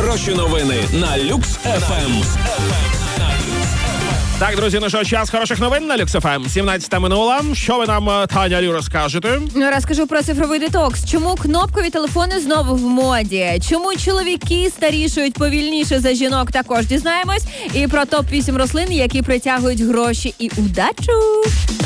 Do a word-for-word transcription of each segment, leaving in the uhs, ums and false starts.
Хороші новини на Люкс еф ем. Так, друзі, ну що, час хороших новин на Люкс еф ем. сімнадцята минула. Що ви нам, Таня Лю, розкажете? Розкажу про цифровий детокс. Чому кнопкові телефони знову в моді? Чому чоловіки старішують повільніше за жінок, також дізнаємось. І про топ вісім рослин, які притягують гроші і удачу.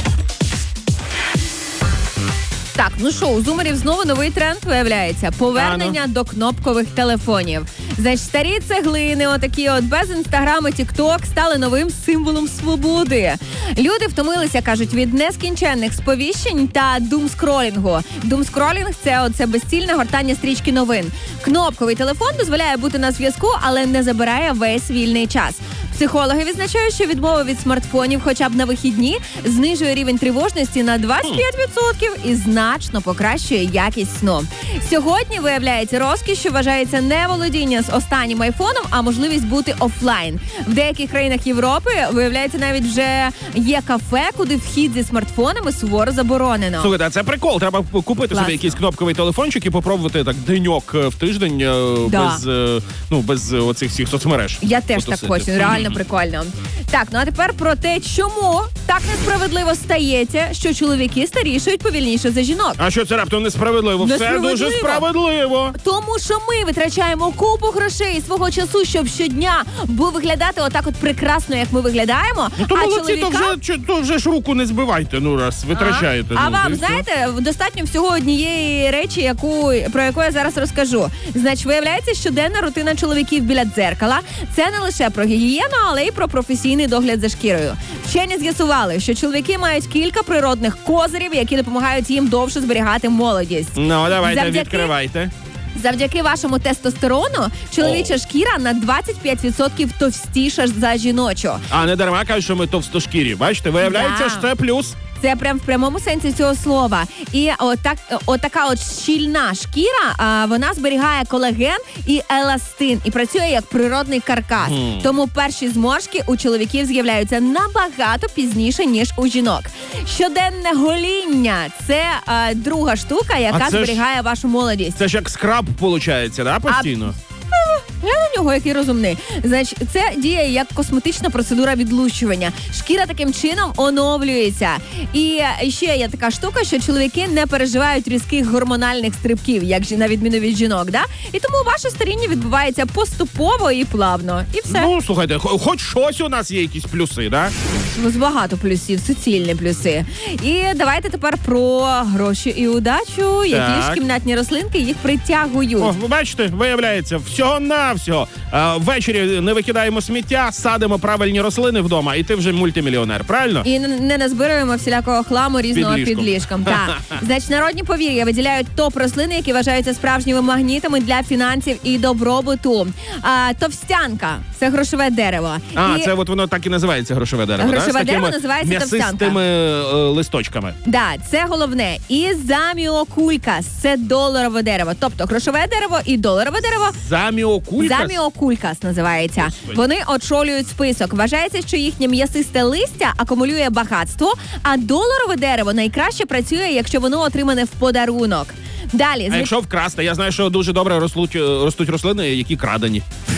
Так, ну що, у зумерів знову новий тренд виявляється. Повернення а, ну. до кнопкових телефонів. Значить, старі цеглини, отакі от без інстаграму, тік-ток, стали новим символом свободи. Люди втомилися, кажуть, від нескінченних сповіщень та думскролінгу. Думскролінг – це оце безцільне гортання стрічки новин. Кнопковий телефон дозволяє бути на зв'язку, але не забирає весь вільний час. Психологи відзначають, що відмова від смартфонів хоча б на вихідні знижує рівень тривожності на двадцять п'ять відсотків і значно покращує якість сну. Сьогодні, виявляється, розкіш, що вважається не володіння з останнім айфоном, а можливість бути офлайн. В деяких країнах Європи, виявляється, навіть вже є кафе, куди вхід зі смартфонами суворо заборонено. Слухайте, а це прикол. Треба купити Класно. собі якийсь кнопковий телефончик і попробувати так деньок в тиждень да. без, ну, без оцих всіх соцмереж. Я теж так хочу, реально прикольно. Так, ну а тепер про те, чому так несправедливо стається, що чоловіки старішають повільніше за жінок. А що це раптом несправедливо? Несправедливо. Все дуже справедливо. Тому що ми витрачаємо купу грошей свого часу, щоб щодня виглядати отак от прекрасно, як ми виглядаємо. Ну, то а молодці, чоловіка... то, вже, то вже ж руку не збивайте, ну раз, витрачаєте. А, ну, а вам, знаєте, достатньо всього однієї речі, яку, про яку я зараз розкажу. Значить, виявляється, щоденна рутина чоловіків біля дзеркала – це не лише про гігієну, але й про професійний догляд за шкірою. Вчені з'ясували, що чоловіки мають кілька природних козирів, які допомагають їм довше зберігати молодість. Ну, давайте, Завдяки... відкривайте. Завдяки вашому тестостерону чоловіча О. шкіра на двадцять п'ять відсотків товстіша за жіночу. А не дарма кажуть, що ми товстошкірі. Бачите, виявляється, Да. що це плюс. Це прям в прямому сенсі цього слова. І отак, отака от щільна шкіра, а, вона зберігає колаген і еластин і працює як природний каркас. Mm. Тому перші зморшки у чоловіків з'являються набагато пізніше, ніж у жінок. Щоденне гоління – це а, друга штука, яка зберігає ж, вашу молодість. Це ж як скраб, виходить, да, постійно? А... Я на нього, який розумний. Значить, це діє як косметична процедура відлущування. Шкіра таким чином оновлюється. І ще є така штука, що чоловіки не переживають різких гормональних стрибків, як на відміну від жінок, да? І тому ваше старіння відбувається поступово і плавно. І все. Ну, слухайте, хоч щось у нас є якісь плюси, да? З багато плюсів, суцільні плюси. І давайте тепер про гроші і удачу, які так. ж кімнатні рослинки їх притягують. О, ви бачите, виявляється, всього-навсього. А, ввечері не викидаємо сміття, садимо правильні рослини вдома, і ти вже мультимільйонер, правильно? І не назбираємо всілякого хламу різного під ліжком. Під ліжком. Так. Значить, народні повір'я виділяють топ-рослини, які вважаються справжніми магнітами для фінансів і добробуту. А, товстянка – це грошове дерево. А, і... це от воно так і називається грошове дерево, Грошове да? З дерево такими називається товстянка. м'ясистими е, листочками. Да, це головне. І заміокулькас – це доларове дерево. Тобто грошове дерево і доларове дерево. Заміокулькас? Заміокулькас називається. Господи. Вони очолюють список. Вважається, що їхнє м'ясисте листя акумулює багатство, а доларове дерево найкраще працює, якщо воно отримане в подарунок. Далі. А якщо вкрасти? Я знаю, що дуже добре ростуть, ростуть рослини, які крадені.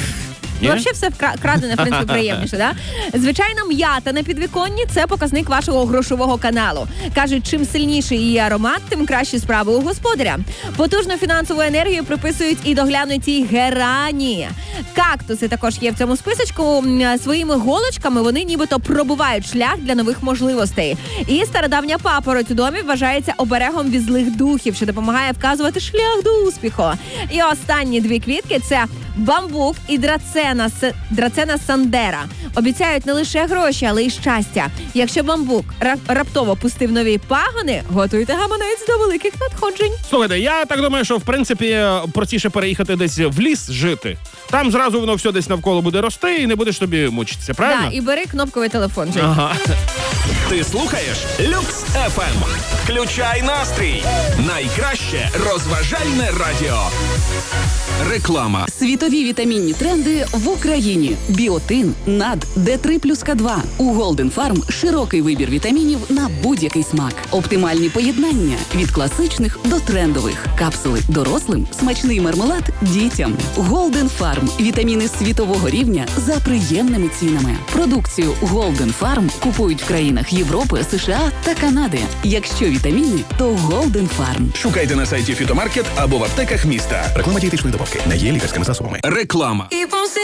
Ну, взагалі все вкра- крадене, в принципі, приємніше, да? Звичайно, м'ята на підвіконні – це показник вашого грошового каналу. Кажуть, чим сильніший її аромат, тим кращі справи у господаря. Потужну фінансову енергію приписують і доглянутій герані. Кактуси також є в цьому списочку. Своїми голочками вони нібито пробувають шлях для нових можливостей. І стародавня папороть у домі вважається оберегом від злих духів, що допомагає вказувати шлях до успіху. І останні дві квітки – це бамбук і драцена, драцена сандера. Обіцяють не лише гроші, але й щастя. Якщо бамбук раптово пустив нові пагони, готуйте гаманець до великих надходжень. Слухайте, я так думаю, що в принципі простіше переїхати десь в ліс жити. Там зразу воно все десь навколо буде рости і не будеш тобі мучитися, правильно? Так, да, і бери кнопковий телефон. Жень. Ага. Ти слухаєш Люкс еф ем. Включай настрій. Найкраще розважальне радіо. Реклама. Світові вітамінні тренди в Україні. Біотин, НАД, Д три плюс К два. У Golden Farm широкий вибір вітамінів на будь-який смак. Оптимальні поєднання від класичних до трендових. Капсули дорослим, смачний мармелад дітям. Golden Farm. Вітаміни світового рівня за приємними цінами. Продукцію Golden Farm купують в країнах Європи, США та Канади. Якщо вітаміни, то Golden Farm. Шукайте на сайті Фітомаркет або в аптеках міста. Реклама дієтичної добавки не є лікарськими засобами. Реклама. І